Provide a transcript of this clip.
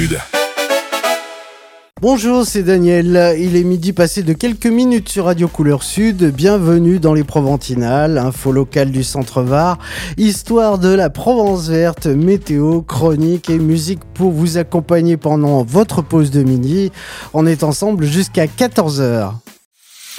Sud. Bonjour, c'est Daniel. Il est midi passé de quelques minutes sur Radio Couleur Sud. Bienvenue dans les Proventinales, info locale du Centre-Var, histoire de la Provence verte, météo, chronique et musique pour vous accompagner pendant votre pause de midi. On est ensemble jusqu'à 14h.